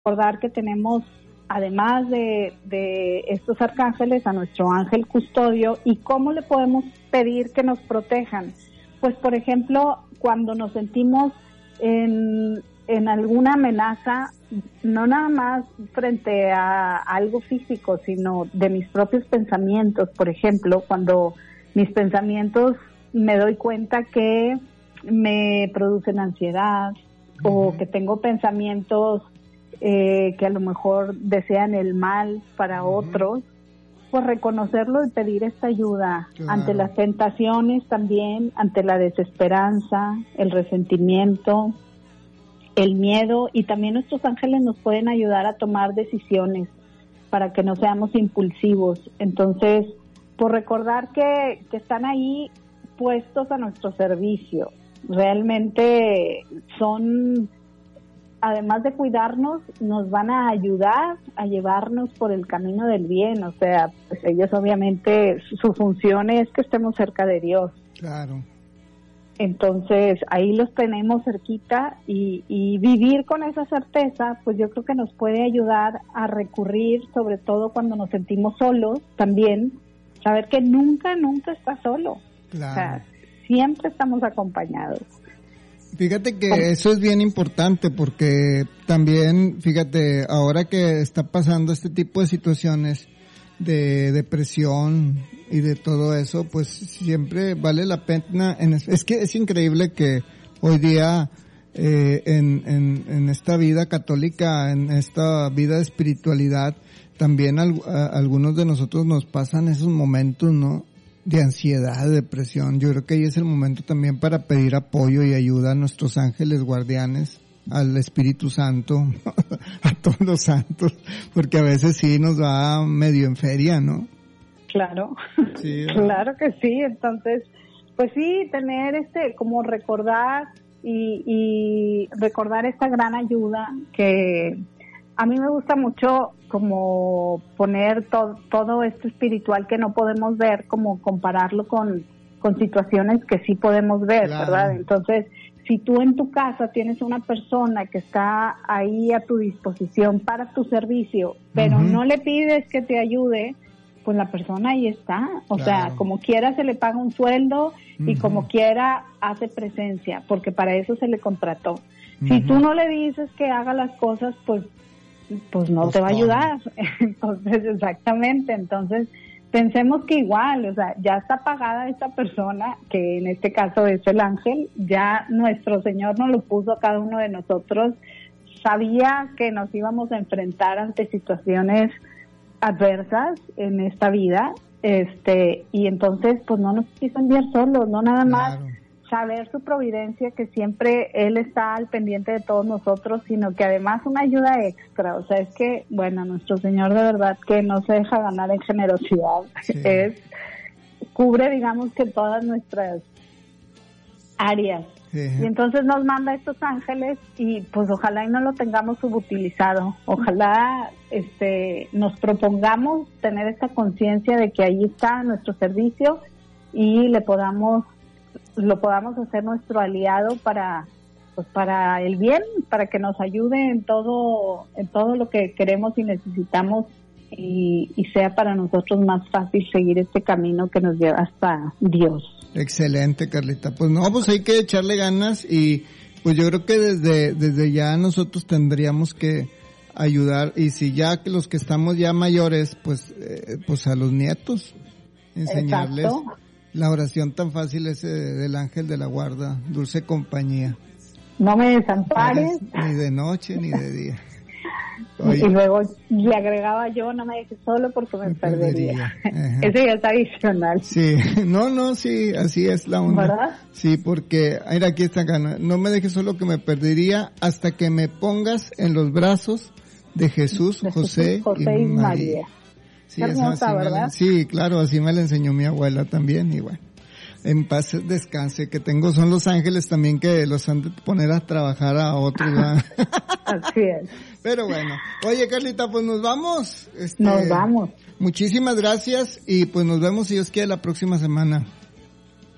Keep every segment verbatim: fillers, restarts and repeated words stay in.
recordar que tenemos, además de, de estos arcángeles, a nuestro ángel custodio. ¿Y cómo le podemos pedir que nos protejan? Pues, por ejemplo, cuando nos sentimos en, en alguna amenaza, no nada más frente a algo físico, sino de mis propios pensamientos. Por ejemplo, cuando mis pensamientos me doy cuenta que me producen ansiedad, uh-huh, o que tengo pensamientos eh, que a lo mejor desean el mal para uh-huh. otros, pues reconocerlo y pedir esta ayuda, claro, ante las tentaciones también, ante la desesperanza, el resentimiento, el miedo, y también nuestros ángeles nos pueden ayudar a tomar decisiones para que no seamos impulsivos. Entonces, por recordar que, que están ahí puestos a nuestro servicio, realmente son, además de cuidarnos, nos van a ayudar a llevarnos por el camino del bien. O sea, pues ellos obviamente, su función es que estemos cerca de Dios. Claro. Entonces, ahí los tenemos cerquita, y, y vivir con esa certeza, pues yo creo que nos puede ayudar a recurrir, sobre todo cuando nos sentimos solos, también, saber que nunca, nunca estás solo. Claro. O sea, siempre estamos acompañados. Fíjate que eso es bien importante, porque también, fíjate, ahora que está pasando este tipo de situaciones de depresión y de todo eso, pues siempre vale la pena. En, es que es increíble que hoy día eh, en, en, en esta vida católica, en esta vida de espiritualidad, también al, a, algunos de nosotros nos pasan esos momentos, ¿no?, de ansiedad, de depresión. Yo creo que ahí es el momento también para pedir apoyo y ayuda a nuestros ángeles guardianes, al Espíritu Santo, a todos los santos, porque a veces sí nos va medio en feria, ¿no? Claro, sí, claro que sí. Entonces, pues sí, tener este, como recordar y, y recordar esta gran ayuda que a mí me gusta mucho, como poner to, todo esto espiritual que no podemos ver, como compararlo con, con situaciones que sí podemos ver, claro, ¿verdad? Entonces, si tú en tu casa tienes una persona que está ahí a tu disposición para tu servicio, pero uh-huh. no le pides que te ayude, pues la persona ahí está. O claro. sea, como quiera se le paga un sueldo uh-huh. y como quiera hace presencia, porque para eso se le contrató. Uh-huh. Si tú no le dices que haga las cosas, pues pues no pues te va a ayudar. Entonces, exactamente. Entonces, pensemos que igual, o sea, ya está pagada esta persona, que en este caso es el ángel, ya nuestro Señor nos lo puso a cada uno de nosotros, sabía que nos íbamos a enfrentar ante situaciones adversas en esta vida, este, y entonces, pues no nos quiso enviar solos, no nada más claro. saber su providencia, que siempre Él está al pendiente de todos nosotros, sino que además una ayuda extra. O sea, es que, bueno, nuestro Señor de verdad que no se deja ganar en generosidad. Sí. Es, cubre, digamos, que todas nuestras áreas. Sí. Y entonces nos manda estos ángeles, y pues ojalá y no lo tengamos subutilizado. Ojalá este nos propongamos tener esta conciencia de que ahí está a nuestro servicio, y le podamos lo podamos hacer nuestro aliado para pues para el bien, para que nos ayude en todo en todo lo que queremos y necesitamos, y, y sea para nosotros más fácil seguir este camino que nos lleva hasta Dios. Excelente, Carlita. Pues no, pues hay que echarle ganas, y pues yo creo que desde desde ya nosotros tendríamos que ayudar, y si ya que los que estamos ya mayores, pues eh, pues a los nietos enseñarles. Exacto. La oración tan fácil ese del ángel de la guarda, dulce compañía. No me desampares. Ni de noche ni de día. Oye. Y luego le agregaba yo, no me dejes solo porque me, me perdería. perdería. Ese ya está adicional. Sí, no, no, sí, así es la onda. ¿Verdad? Sí, porque, mira, aquí está acá, no me dejes solo que me perdería hasta que me pongas en los brazos de Jesús, de José, Jesús, José y, y María. María. Sí, hermosa, ¿verdad? La, sí, claro, así me la enseñó mi abuela también, y bueno, en paz descanse, que tengo, son los ángeles también que los han de poner a trabajar a otros, ¿verdad? Así es. Pero bueno, oye, Carlita, pues nos vamos. Este, nos vamos. Muchísimas gracias, y pues nos vemos, si Dios quiere, la próxima semana.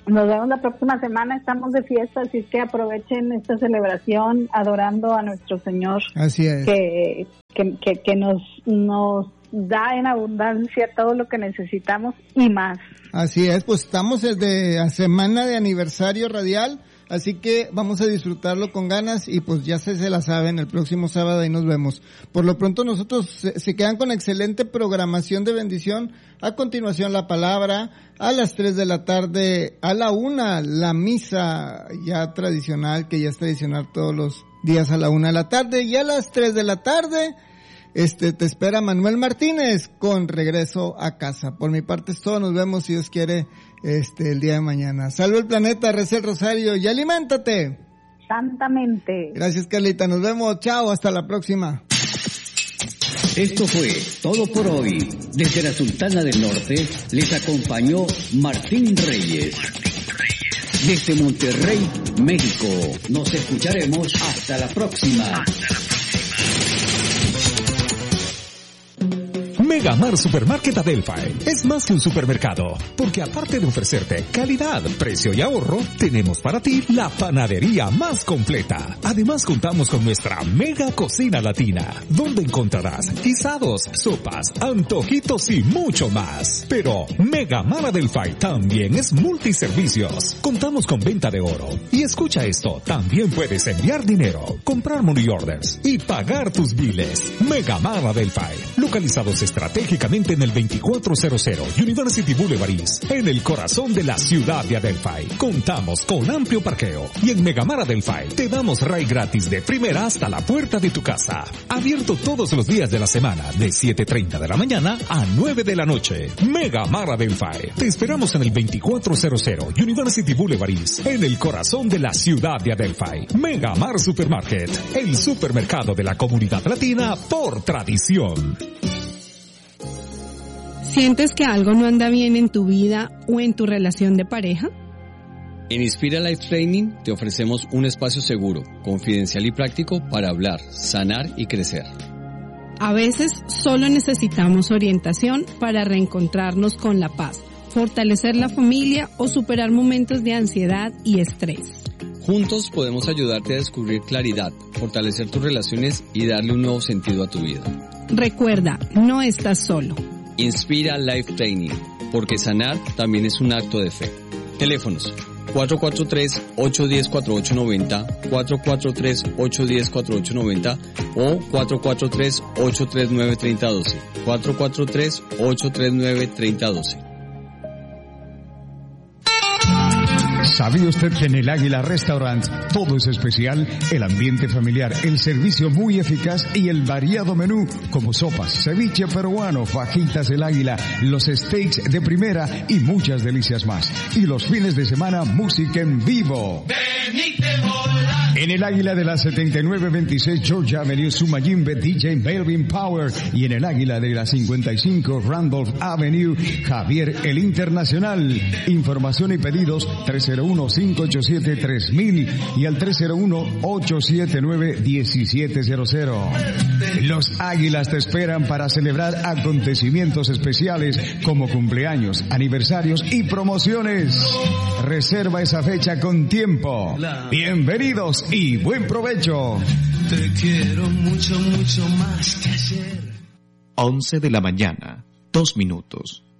Nos vemos la próxima semana, estamos de fiesta, así es que aprovechen esta celebración adorando a nuestro Señor. Así es. Que, que, que, que nos, nos da en abundancia todo lo que necesitamos y más. Así es, pues estamos desde la semana de aniversario radial, así que vamos a disfrutarlo con ganas y pues ya se, se la saben, el próximo sábado ahí nos vemos. Por lo pronto nosotros se, se quedan con excelente programación de bendición. A continuación la palabra, a las tres de la tarde, a la una la misa ya tradicional, que ya es tradicional todos los días a la una de la tarde, y a las tres de la tarde este te espera Manuel Martínez con Regreso a Casa. Por mi parte es todo, nos vemos si Dios quiere este el día de mañana. Salve el planeta, reza el rosario y aliméntate santamente. Gracias, Carlita, nos vemos, chao, hasta la próxima. Esto fue todo por hoy. Desde la Sultana del Norte les acompañó Martín Reyes. Desde Monterrey, México, nos escucharemos hasta la próxima. Megamar Supermarket Adelphi es más que un supermercado, porque aparte de ofrecerte calidad, precio y ahorro, tenemos para ti la panadería más completa. Además contamos con nuestra mega cocina latina, donde encontrarás guisados, sopas, antojitos y mucho más. Pero Megamar Adelphi también es multiservicios. Contamos con venta de oro. Y escucha esto, también puedes enviar dinero, comprar money orders y pagar tus biles. Megamar Adelphi, localizados estratégicamente en el veinticuatro cero cero University Boulevard East, en el corazón de la ciudad de Adelphi. Contamos con amplio parqueo y en Megamar Adelphi te damos ray gratis de primera hasta la puerta de tu casa. Abierto todos los días de la semana de siete treinta de la mañana a nueve de la noche. Megamar Adelphi. Te esperamos en el veinticuatro cero cero University Boulevard East, en el corazón de la ciudad de Adelphi. Megamar Supermarket, el supermercado de la comunidad latina por tradición. ¿Sientes que algo no anda bien en tu vida o en tu relación de pareja? En Inspira Life Training te ofrecemos un espacio seguro, confidencial y práctico para hablar, sanar y crecer. A veces solo necesitamos orientación para reencontrarnos con la paz, fortalecer la familia o superar momentos de ansiedad y estrés. Juntos podemos ayudarte a descubrir claridad, fortalecer tus relaciones y darle un nuevo sentido a tu vida. Recuerda, no estás solo. Inspira Life Training, porque sanar también es un acto de fe. Teléfonos cuatro cuatro tres, ocho uno cero, cuatro ocho nueve cero, cuatro cuatro tres, ocho uno cero, cuatro ocho nueve cero o cuatro cuatro tres, ocho tres nueve, tres cero uno dos, cuatro cuatro tres, ocho tres nueve, tres cero uno dos. ¿Sabía usted que en el Águila Restaurant todo es especial? El ambiente familiar, el servicio muy eficaz y el variado menú como sopas, ceviche peruano, fajitas del Águila, los steaks de primera y muchas delicias más. Y los fines de semana, música en vivo. En el Águila de la setenta y nueve veintiséis Georgia Avenue, Sumayimbe, D J Melvin Power. Y en el Águila de la cincuenta y cinco Randolph Avenue, Javier el Internacional. Información y pedidos tres cero uno, cinco ocho siete, tres mil y al tres cero uno, ocho siete nueve, uno siete cero cero. Los Águilas te esperan para celebrar acontecimientos especiales como cumpleaños, aniversarios y promociones. Reserva esa fecha con tiempo. Bienvenidos y buen provecho. Te quiero mucho, mucho más que ayer. once de la mañana, dos minutos.